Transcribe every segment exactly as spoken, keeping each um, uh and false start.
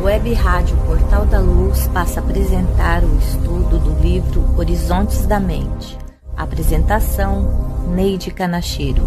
Web Rádio Portal da Luz passa a apresentar o estudo do livro Horizontes da Mente. Apresentação, Neide Canachiro.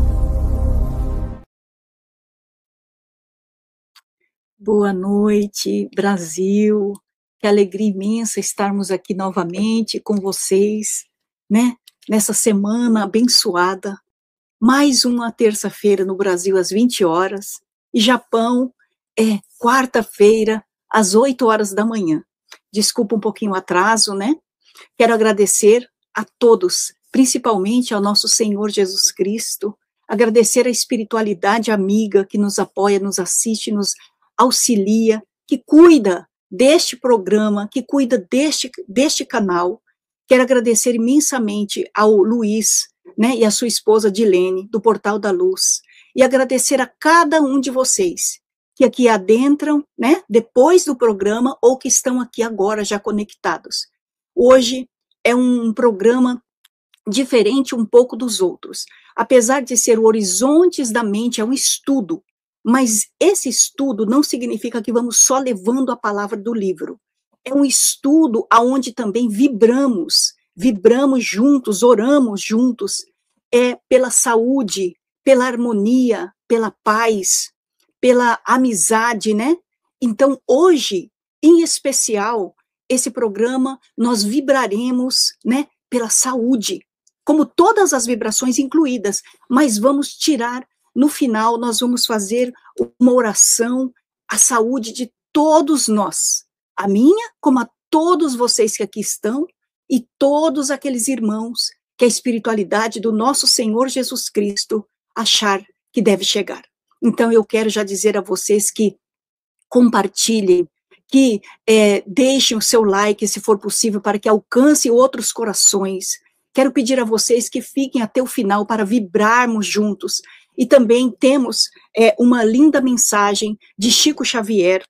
Boa noite, Brasil. Que alegria imensa estarmos aqui novamente com vocês, né? Nessa semana abençoada. Mais uma terça-feira no Brasil às vinte horas. E Japão é quarta-feira às oito horas da manhã. Desculpa um pouquinho o atraso, né? Quero agradecer a todos, principalmente ao nosso Senhor Jesus Cristo, agradecer a espiritualidade amiga que nos apoia, nos assiste, nos auxilia, que cuida deste programa, que cuida deste, deste canal. Quero agradecer imensamente ao Luiz, né, e a sua esposa Dilene, do Portal da Luz, e agradecer a cada um de vocês que aqui adentram, né, depois do programa, ou que estão aqui agora já conectados. Hoje é um programa diferente um pouco dos outros. Apesar de ser o Horizontes da Mente, é um estudo, mas esse estudo não significa que vamos só levando a palavra do livro. É um estudo aonde também vibramos, vibramos juntos, oramos juntos, é pela saúde, pela harmonia, pela paz, pela amizade, né? Então, hoje, em especial, esse programa, nós vibraremos, né, pela saúde, como todas as vibrações incluídas, mas vamos tirar, no final, nós vamos fazer uma oração à saúde de todos nós, a minha, como a todos vocês que aqui estão, e todos aqueles irmãos que a espiritualidade do nosso Senhor Jesus Cristo achar que deve chegar. Então, eu quero já dizer a vocês que compartilhem, que é, deixem o seu like, se for possível, para que alcance outros corações. Quero pedir a vocês que fiquem até o final para vibrarmos juntos. E também temos é, uma linda mensagem de Chico Xavier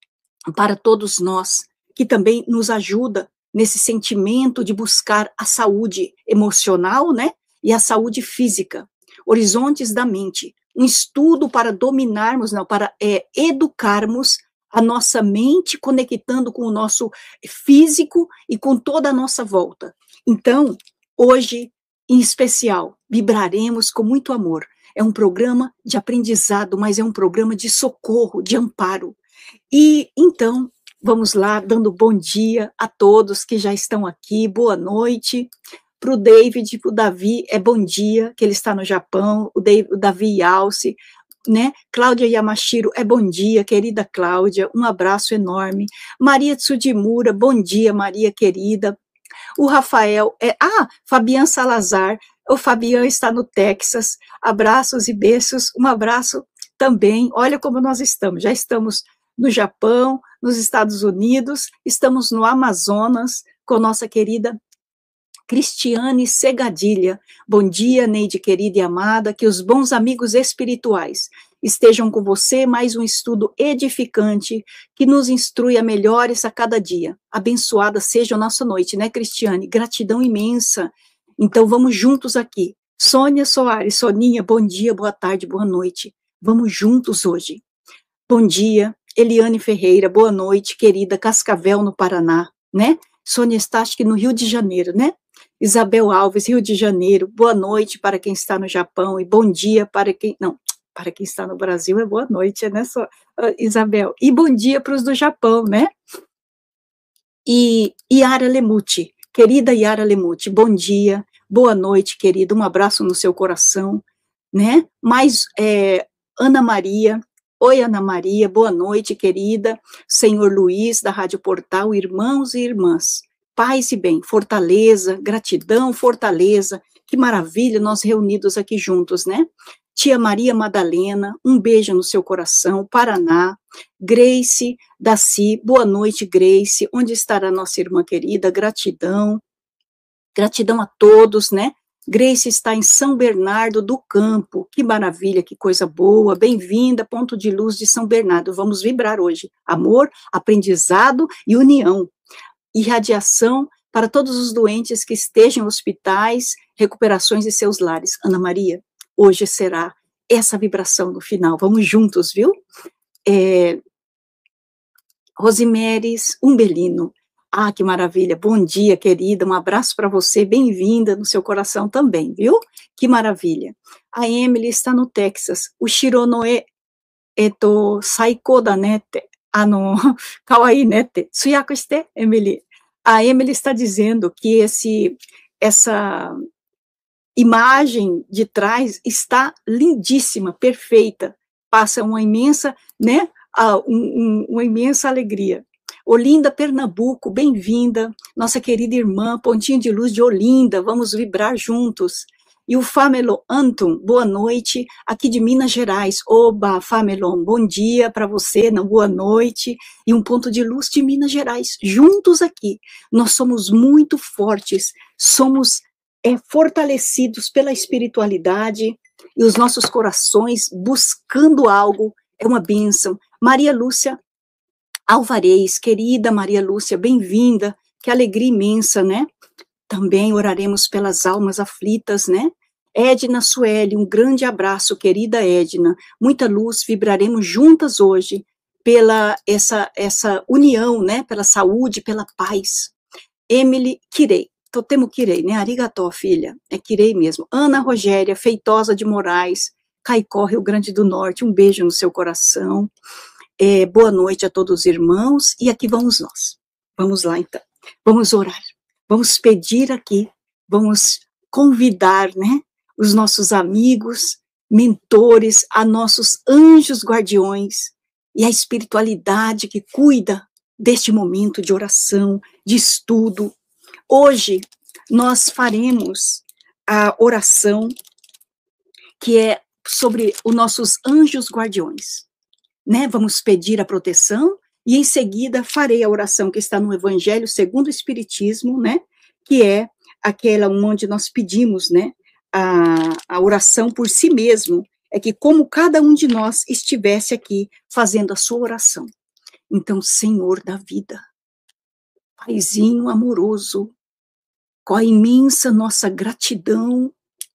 para todos nós, que também nos ajuda nesse sentimento de buscar a saúde emocional, né, e a saúde física. Horizontes da Mente, um estudo para dominarmos, não, para é, educarmos a nossa mente, conectando com o nosso físico e com toda a nossa volta. Então, hoje, em especial, vibraremos com muito amor. É um programa de aprendizado, mas é um programa de socorro, de amparo. E, então, vamos lá, dando bom dia a todos que já estão aqui, boa noite. Para o David, para o Davi, é bom dia, que ele está no Japão, o, David, o Davi Alce, né? Cláudia Yamashiro, é bom dia, querida Cláudia, um abraço enorme. Maria Tsudimura, bom dia, Maria querida. O Rafael, é, ah, Fabian Salazar, o Fabian está no Texas, abraços e beijos, um abraço também, olha como nós estamos, já estamos no Japão, nos Estados Unidos, estamos no Amazonas, com nossa querida Cristiane Segadilha. Bom dia, Neide querida e amada, que os bons amigos espirituais estejam com você, mais um estudo edificante, que nos instrui a melhores a cada dia. Abençoada seja a nossa noite, né, Cristiane? Gratidão imensa. Então, vamos juntos aqui. Sônia Soares, Soninha, bom dia, boa tarde, boa noite. Vamos juntos hoje. Bom dia, Eliane Ferreira, boa noite, querida, Cascavel, no Paraná, né? Sônia está, acho que no Rio de Janeiro, né? Isabel Alves, Rio de Janeiro, boa noite para quem está no Japão e bom dia para quem, não, para quem está no Brasil é boa noite, né, só, uh, Isabel? E bom dia para os do Japão, né? E Yara Lemuti, querida Yara Lemuti, bom dia, boa noite, querida, um abraço no seu coração, né? Mais, é, Ana Maria, oi Ana Maria, boa noite, querida, Senhor Luiz, da Rádio Portal, irmãos e irmãs, paz e bem, fortaleza, gratidão, fortaleza, que maravilha nós reunidos aqui juntos, né? Tia Maria Madalena, um beijo no seu coração, Paraná, Grace Daci, boa noite, Grace, onde estará nossa irmã querida, gratidão, gratidão a todos, né? Grace está em São Bernardo do Campo, que maravilha, que coisa boa, bem-vinda, ponto de luz de São Bernardo, vamos vibrar hoje, amor, aprendizado e união, irradiação para todos os doentes que estejam em hospitais, recuperações em seus lares. Ana Maria, hoje será essa vibração no final, vamos juntos, viu? É, Rosimeres Umbelino. Ah, que maravilha. Bom dia, querida. Um abraço para você. Bem-vinda no seu coração também, viu? Que maravilha. A Emily está no Texas. O Shironoe eto saiko da nete. Ano, kawaii nete. Tsuyaku shite, Emily. A Emily está dizendo que esse, essa imagem de trás está lindíssima, perfeita. Passa uma imensa, né? Uh, um, um, uma imensa alegria. Olinda, Pernambuco, bem-vinda, nossa querida irmã, pontinho de luz de Olinda, vamos vibrar juntos. E o Famelo Anton, boa noite, aqui de Minas Gerais. Oba, Famelon, bom dia para você, não, boa noite. E um ponto de luz de Minas Gerais, juntos aqui. Nós somos muito fortes, somos é, fortalecidos pela espiritualidade e os nossos corações buscando algo, é uma bênção. Maria Lúcia Alvarez, querida Maria Lúcia, bem-vinda, que alegria imensa, né? Também oraremos pelas almas aflitas, né? Edna Sueli, um grande abraço, querida Edna, muita luz, vibraremos juntas hoje pela essa, essa união, né? Pela saúde, pela paz. Emily Kirei, Totemo Kirei, né? Arigató, filha, é Kirei mesmo. Ana Rogéria Feitosa de Moraes, Caicó, Rio Grande do Norte, um beijo no seu coração. É, boa noite a todos os irmãos, e aqui vamos nós. Vamos lá, então. Vamos orar. Vamos pedir aqui, vamos convidar, né, os nossos amigos, mentores, a nossos anjos guardiões, e a espiritualidade que cuida deste momento de oração, de estudo. Hoje, nós faremos a oração que é sobre os nossos anjos guardiões. Né, vamos pedir a proteção e em seguida farei a oração que está no Evangelho segundo o Espiritismo, né, que é aquela onde nós pedimos, né, a, a oração por si mesmo, é que como cada um de nós estivesse aqui fazendo a sua oração. Então, Senhor da vida, Paizinho amoroso, com a imensa nossa gratidão,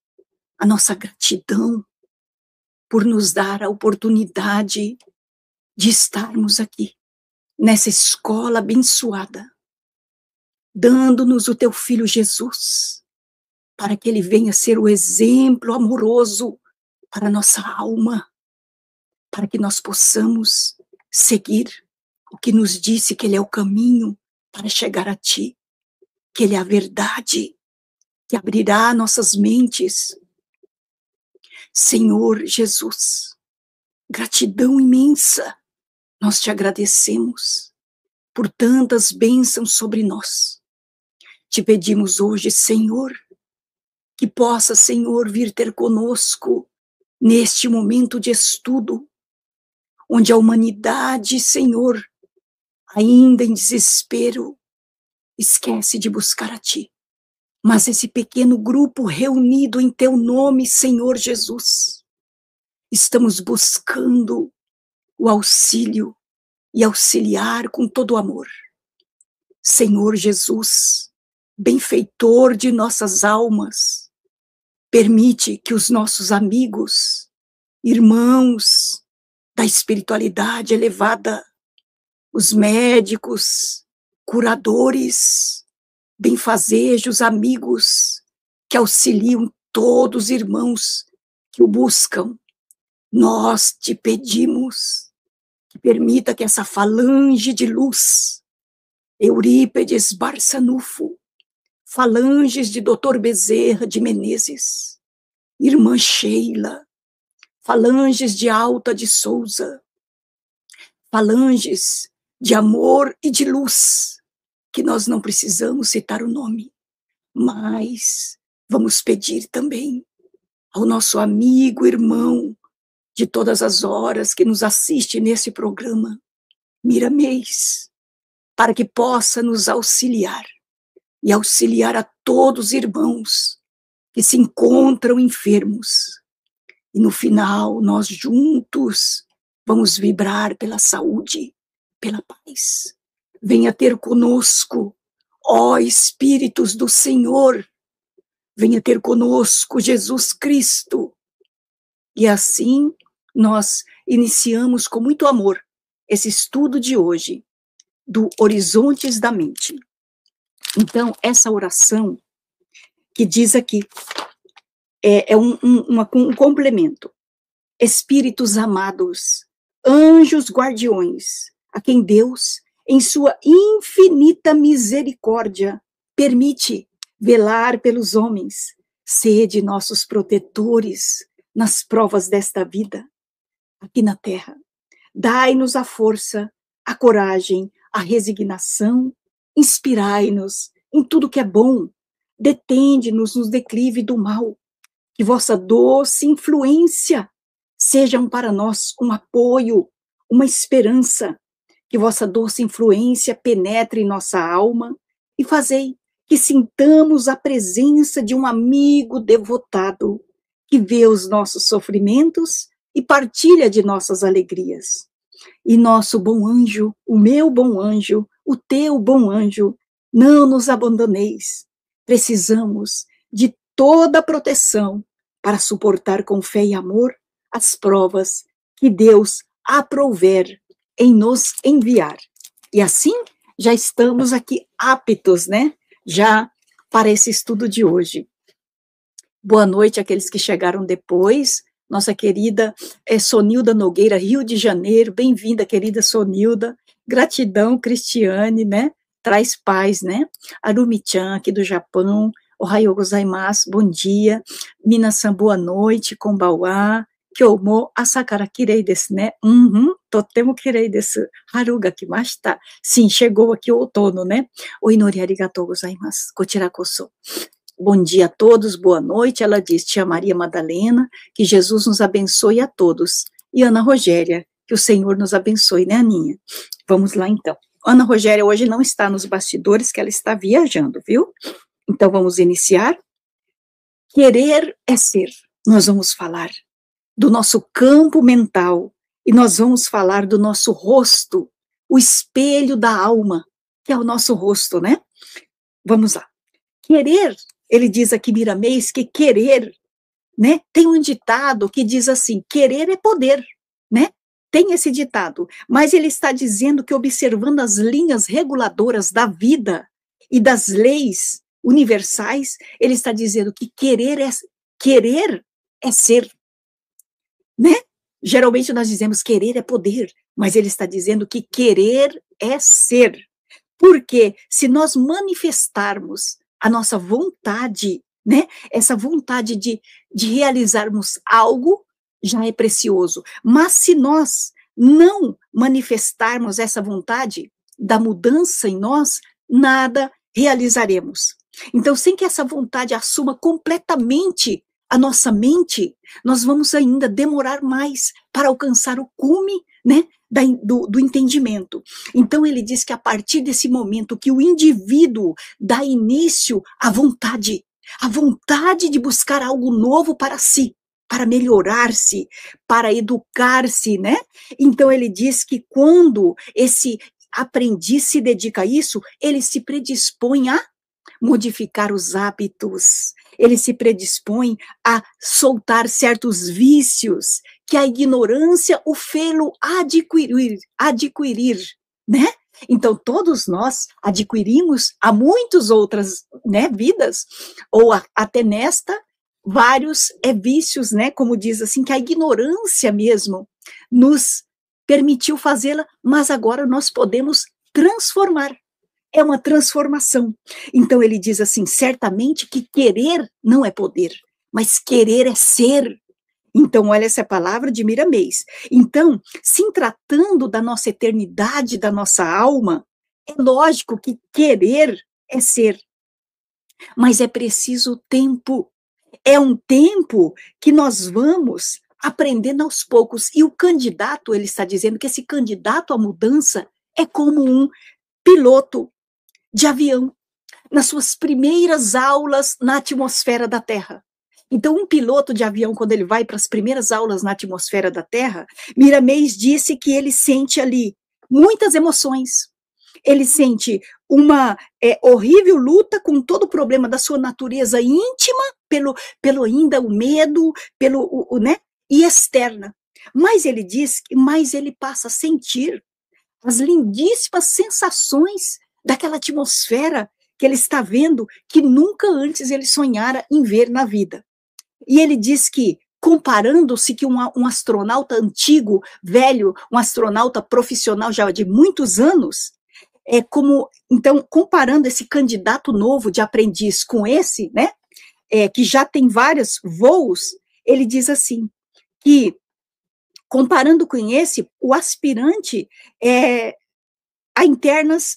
a nossa gratidão por nos dar a oportunidade de estarmos aqui, nessa escola abençoada, dando-nos o teu Filho Jesus, para que ele venha ser o exemplo amoroso para a nossa alma, para que nós possamos seguir o que nos disse que ele é o caminho para chegar a ti, que ele é a verdade, que abrirá nossas mentes. Senhor Jesus, gratidão imensa, nós te agradecemos por tantas bênçãos sobre nós. Te pedimos hoje, Senhor, que possa, Senhor, vir ter conosco neste momento de estudo, onde a humanidade, Senhor, ainda em desespero, esquece de buscar a Ti. Mas esse pequeno grupo reunido em Teu nome, Senhor Jesus, estamos buscando o auxílio e auxiliar com todo o amor. Senhor Jesus, benfeitor de nossas almas, permite que os nossos amigos, irmãos da espiritualidade elevada, os médicos, curadores, benfazejos, amigos, que auxiliam todos os irmãos que o buscam, nós te pedimos que permita que essa falange de luz, Eurípedes Barçanufo, falanges de doutor Bezerra de Menezes, irmã Sheila, falanges de Alta de Souza, falanges de amor e de luz, que nós não precisamos citar o nome, mas vamos pedir também ao nosso amigo, irmão, de todas as horas que nos assiste nesse programa, Miramês, para que possa nos auxiliar e auxiliar a todos os irmãos que se encontram enfermos. E no final, nós juntos vamos vibrar pela saúde, pela paz. Venha ter conosco, ó Espíritos do Senhor, venha ter conosco Jesus Cristo. E assim nós iniciamos com muito amor esse estudo de hoje, do Horizontes da Mente. Então, essa oração que diz aqui, é, é um, um, uma, um complemento. Espíritos amados, anjos guardiões, a quem Deus, em sua infinita misericórdia, permite velar pelos homens, sede nossos protetores nas provas desta vida, aqui na terra. Dai-nos a força, a coragem, a resignação, inspirai-nos em tudo que é bom, detende-nos no declive do mal, que vossa doce influência sejam para nós um apoio, uma esperança, que vossa doce influência penetre em nossa alma e fazei que sintamos a presença de um amigo devotado, que vê os nossos sofrimentos e partilha de nossas alegrias. E nosso bom anjo, o meu bom anjo, o teu bom anjo, não nos abandoneis. Precisamos de toda a proteção para suportar com fé e amor as provas que Deus aprouver em nos enviar. E assim, já estamos aqui aptos, né? Já para esse estudo de hoje. Boa noite àqueles que chegaram depois. Nossa querida é, Sonilda Nogueira, Rio de Janeiro. Bem-vinda, querida Sonilda. Gratidão, Cristiane, né? Traz paz, né? Arumi-chan, aqui do Japão. Ohayou gozaimasu, bom dia. Minasan, boa noite. Konbanwa. Kyomo asakara kirei desu, né? Uhum, totemo kirei desu. Haru ga kimashita. Sim, chegou aqui o outono, né? Oinori arigatou gozaimasu. Kochira koso. Bom dia a todos, boa noite. Ela diz, tia Maria Madalena, que Jesus nos abençoe a todos. E Ana Rogéria, que o Senhor nos abençoe, né, Aninha? Vamos lá, então. Ana Rogéria hoje não está nos bastidores, que ela está viajando, viu? Então, vamos iniciar. Querer é ser. Nós vamos falar do nosso campo mental e nós vamos falar do nosso rosto, o espelho da alma, que é o nosso rosto, né? Vamos lá. Querer, ele diz aqui, Miramês, que querer, né? Tem um ditado que diz assim, querer é poder, né? Tem esse ditado, mas ele está dizendo que observando as linhas reguladoras da vida e das leis universais, ele está dizendo que querer é, querer é ser, né? Geralmente nós dizemos querer é poder, mas ele está dizendo que querer é ser. Porque se nós manifestarmos a nossa vontade, né? Essa vontade de, de realizarmos algo já é precioso. Mas se nós não manifestarmos essa vontade da mudança em nós, nada realizaremos. Então, sem que essa vontade assuma completamente a nossa mente, nós vamos ainda demorar mais para alcançar o cume, né, da, do, do entendimento. Então ele diz que a partir desse momento que o indivíduo dá início à vontade, a vontade de buscar algo novo para si, para melhorar-se, para educar-se, né? Então ele diz que quando esse aprendiz se dedica a isso, ele se predispõe a modificar os hábitos, ele se predispõe a soltar certos vícios que a ignorância o fê-lo adquirir, adquirir, né? Então, todos nós adquirimos há muitas outras, né, vidas, ou a, até nesta, vários é, vícios, né, como diz assim, que a ignorância mesmo nos permitiu fazê-la, mas agora nós podemos transformar. É uma transformação. Então ele diz assim, certamente que querer não é poder, mas querer é ser. Então olha essa palavra de Miramês. Então, se tratando da nossa eternidade, da nossa alma, é lógico que querer é ser. Mas é preciso tempo. É um tempo que nós vamos aprendendo aos poucos. E o candidato, ele está dizendo que esse candidato à mudança é como um piloto de avião, nas suas primeiras aulas na atmosfera da Terra. Então, um piloto de avião, quando ele vai para as primeiras aulas na atmosfera da Terra, Miramês disse que ele sente ali muitas emoções. Ele sente uma é, horrível luta com todo o problema da sua natureza íntima, pelo, pelo ainda o medo, pelo, o, o, né, e externa. Mas ele diz que mais ele passa a sentir as lindíssimas sensações daquela atmosfera que ele está vendo, que nunca antes ele sonhara em ver na vida. E ele diz que, comparando-se que um, um astronauta antigo, velho, um astronauta profissional já de muitos anos, é como, então, comparando esse candidato novo de aprendiz com esse, né, é, que já tem vários voos, ele diz assim, que, comparando com esse, o aspirante é, a internas,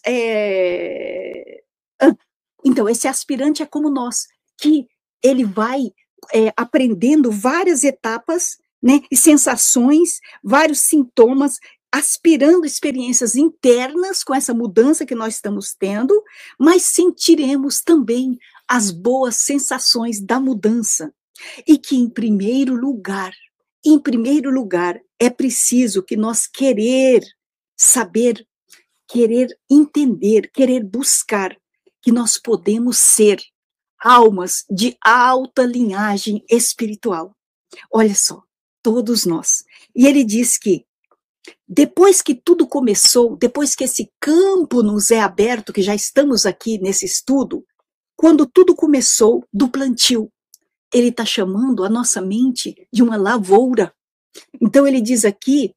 é, então, esse aspirante é como nós, que ele vai é, aprendendo várias etapas, né, e sensações, vários sintomas, aspirando experiências internas com essa mudança que nós estamos tendo, mas sentiremos também as boas sensações da mudança. E que, em primeiro lugar, em primeiro lugar, é preciso que nós querer saber, querer entender, querer buscar que nós podemos ser almas de alta linhagem espiritual. Olha só, todos nós. E ele diz que, depois que tudo começou, depois que esse campo nos é aberto, que já estamos aqui nesse estudo, quando tudo começou do plantio, ele está chamando a nossa mente de uma lavoura. Então ele diz aqui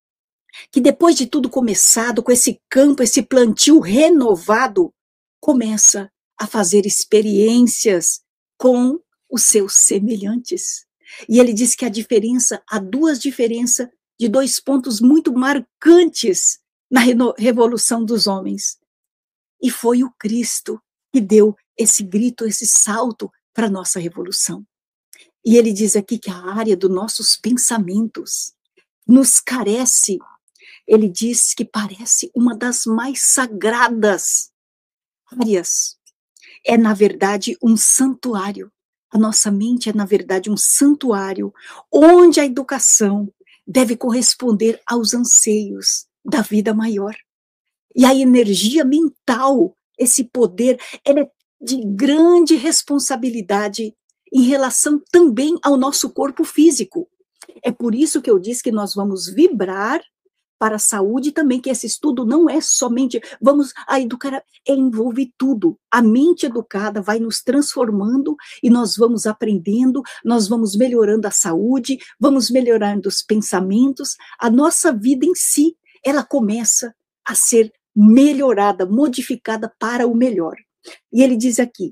que depois de tudo começado, com esse campo, esse plantio renovado, começa a fazer experiências com os seus semelhantes. E ele diz que a diferença, há duas diferenças de dois pontos muito marcantes na revolução dos homens. E foi o Cristo que deu esse grito, esse salto para a nossa revolução. E ele diz aqui que a área dos nossos pensamentos nos carece, ele diz que parece uma das mais sagradas áreas. É, na verdade, um santuário. A nossa mente é, na verdade, um santuário onde a educação deve corresponder aos anseios da vida maior. E a energia mental, esse poder, ela é de grande responsabilidade em relação também ao nosso corpo físico. É por isso que eu disse que nós vamos vibrar para a saúde também, que esse estudo não é somente, vamos a educar, envolve tudo. A mente educada vai nos transformando e nós vamos aprendendo, nós vamos melhorando a saúde, vamos melhorando os pensamentos, a nossa vida em si, ela começa a ser melhorada, modificada para o melhor. E ele diz aqui,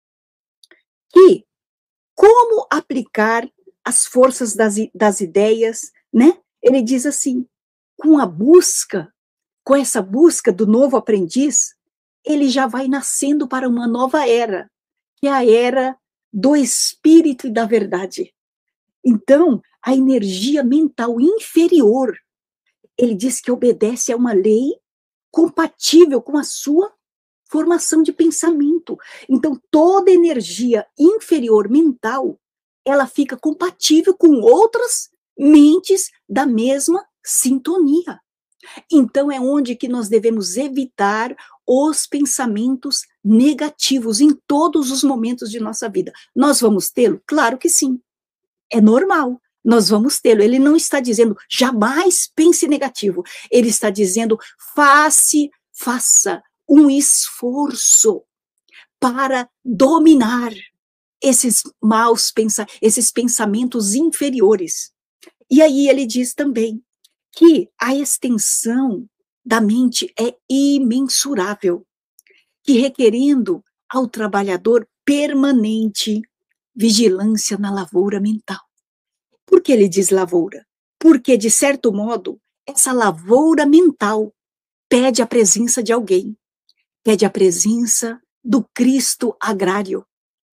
que como aplicar as forças das, das ideias, né? Ele diz assim, com a busca, com essa busca do novo aprendiz, ele já vai nascendo para uma nova era, que é a era do espírito e da verdade. Então, a energia mental inferior, ele diz que obedece a uma lei compatível com a sua formação de pensamento. Então, toda energia inferior mental, ela fica compatível com outras mentes da mesma sintonia. Então é onde que nós devemos evitar os pensamentos negativos em todos os momentos de nossa vida. Nós vamos tê-lo? Claro que sim. É normal. Nós vamos tê-lo. Ele não está dizendo jamais pense negativo. Ele está dizendo faça, faça um esforço para dominar esses maus pensamentos, esses pensamentos inferiores. E aí ele diz também que a extensão da mente é imensurável, que requerendo ao trabalhador permanente vigilância na lavoura mental. Por que ele diz lavoura? Porque, de certo modo, essa lavoura mental pede a presença de alguém, pede a presença do Cristo agrário.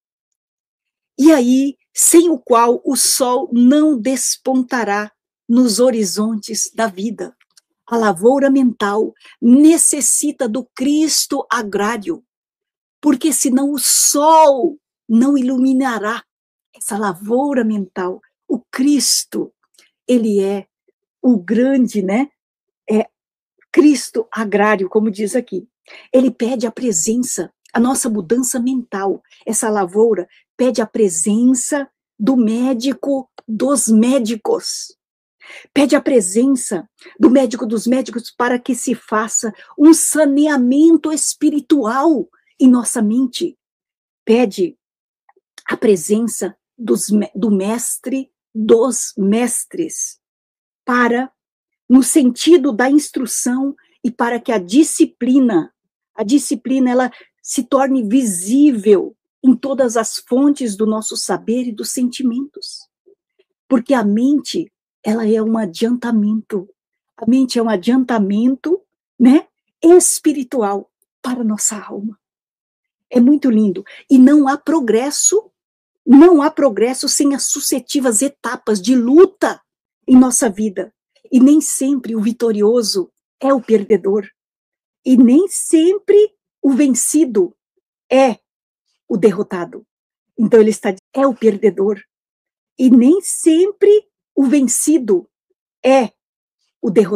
E aí, sem o qual o sol não despontará nos horizontes da vida. A lavoura mental necessita do Cristo agrário, porque senão o sol não iluminará essa lavoura mental. O Cristo, ele é o grande, né? É Cristo agrário, como diz aqui. Ele pede a presença, a nossa mudança mental. Essa lavoura pede a presença do médico dos médicos. Pede a presença do médico dos médicos para que se faça um saneamento espiritual em nossa mente. Pede a presença dos, do mestre dos mestres para, no sentido da instrução e para que a disciplina, a disciplina ela se torne visível em todas as fontes do nosso saber e dos sentimentos. Porque a mente, ela é um adiantamento. A mente é um adiantamento, né, espiritual para a nossa alma. É muito lindo. E não há progresso, não há progresso sem as sucessivas etapas de luta em nossa vida. E nem sempre o vitorioso é o perdedor. E nem sempre o vencido é o derrotado. Então ele está dizendo, é o perdedor. E nem sempre o vencido é o derrotado.